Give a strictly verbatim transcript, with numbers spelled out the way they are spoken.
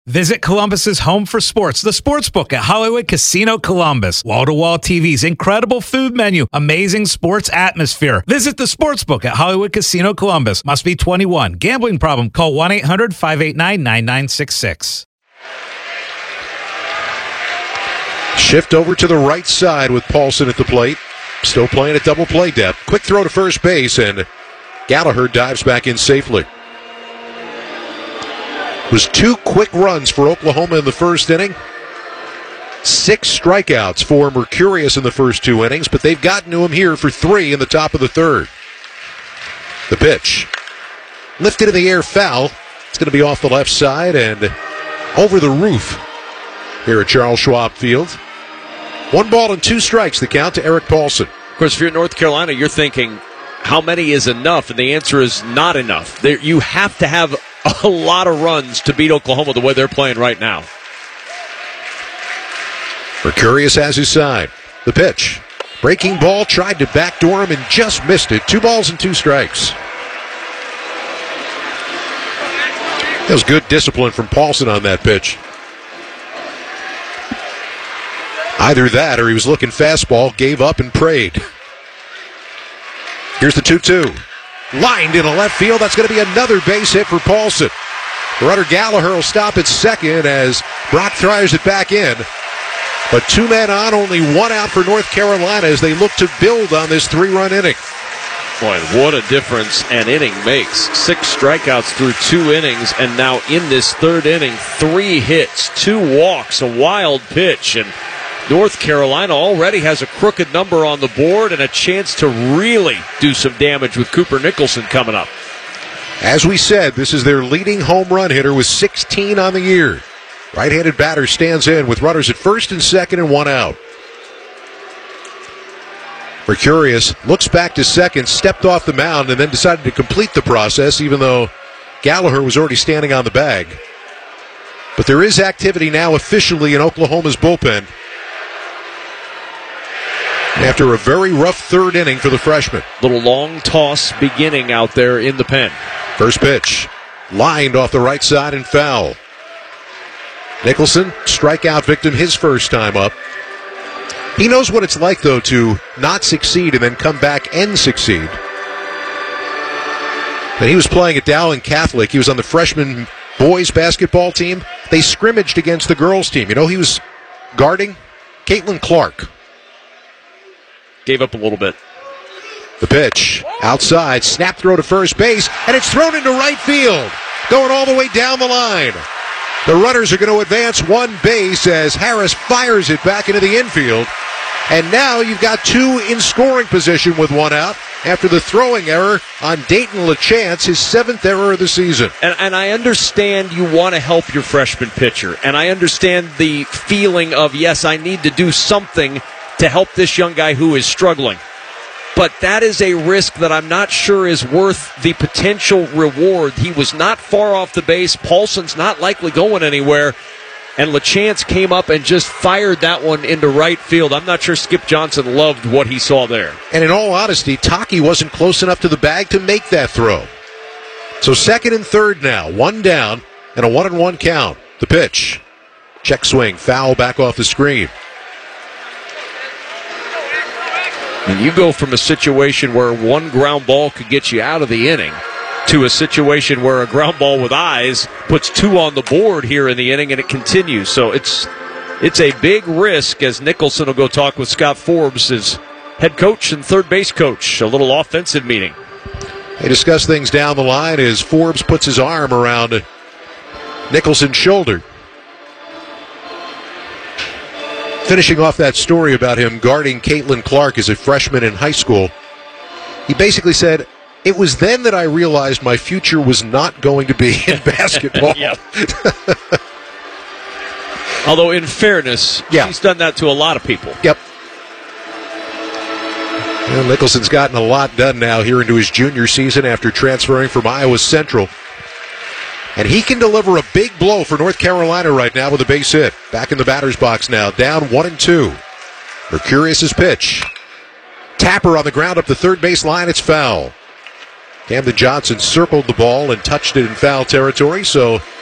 Visit Columbus's home for sports, the Sportsbook at Hollywood Casino Columbus. Wall-to-wall T Vs, incredible food menu, amazing sports atmosphere. Visit the Sportsbook at Hollywood Casino Columbus. Must be twenty-one. Gambling problem? Call one eight hundred five eight nine nine nine six six. Shift over to the right side with Paulson at the plate. Still playing at double play depth. Quick throw to first base, and Gallagher dives back in safely. It was two quick runs for Oklahoma in the first inning. Six strikeouts for Mercurius in the first two innings, but they've gotten to him here for three in the top of the third. The pitch. Lifted in the air, foul. It's going to be off the left side and over the roof here at Charles Schwab Field. One ball and two strikes, the count to Eric Paulson. Of course, if you're in North Carolina, you're thinking, how many is enough? And the answer is not enough. There, you have to have a lot of runs to beat Oklahoma the way they're playing right now. Mercurius has his side. The pitch. Breaking ball, tried to backdoor him and just missed it. Two balls and two strikes. That was good discipline from Paulson on that pitch. Either that or he was looking fastball, gave up and prayed. Here's the two two. Lined into left field. That's going to be another base hit for Paulson. Runner Gallagher will stop at second as Brock throws it back in. But two men on, only one out for North Carolina as they look to build on this three-run inning. Boy, what a difference an inning makes. Six strikeouts through two innings, and now in this third inning, three hits, two walks, a wild pitch, and North Carolina already has a crooked number on the board and a chance to really do some damage with Cooper Nicholson coming up. As we said, this is their leading home run hitter with sixteen on the year. Right-handed batter stands in with runners at first and second and one out. Mercurius looks back to second, stepped off the mound, and then decided to complete the process, even though Gallagher was already standing on the bag. But there is activity now officially in Oklahoma's bullpen after a very rough third inning for the freshman. Little long toss beginning out there in the pen. First pitch, lined off the right side and foul. Nicholson, strikeout victim his first time up. He knows what it's like, though, to not succeed and then come back and succeed. And he was playing at Dowling Catholic. He was on the freshman boys basketball team. They scrimmaged against the girls team. You know, he was guarding Caitlin Clark. Gave up a little bit. The pitch, outside, snap throw to first base, and it's thrown into right field, going all the way down the line. The runners are going to advance one base as Harris fires it back into the infield. And now you've got two in scoring position with one out after the throwing error on Dayton LaChance, his seventh error of the season. And, and I understand you want to help your freshman pitcher. And I understand the feeling of, yes, I need to do something to help this young guy who is struggling. But that is a risk that I'm not sure is worth the potential reward. He was not far off the base. Paulson's not likely going anywhere. And LaChance came up and just fired that one into right field. I'm not sure Skip Johnson loved what he saw there. And in all honesty, Taki wasn't close enough to the bag to make that throw. So second and third now, one down and a one and one count. The pitch. Check swing, foul back off the screen. And you go from a situation where one ground ball could get you out of the inning to a situation where a ground ball with eyes puts two on the board here in the inning, and it continues. So it's it's a big risk as Nicholson will go talk with Scott Forbes, his head coach and third base coach. A little offensive meeting. They discuss things down the line as Forbes puts his arm around Nicholson's shoulder. Finishing off that story about him guarding Caitlin Clark as a freshman in high school, he basically said, it was then that I realized my future was not going to be in basketball. Although, in fairness, yeah. he's done that to a lot of people. Yep. Well, Nicholson's gotten a lot done now here into his junior season after transferring from Iowa Central. And he can deliver a big blow for North Carolina right now with a base hit. Back in the batter's box now, down one and two. Mercurius' pitch. Tapper on the ground up the third base line, it's foul. Camden Johnson circled the ball and touched it in foul territory, so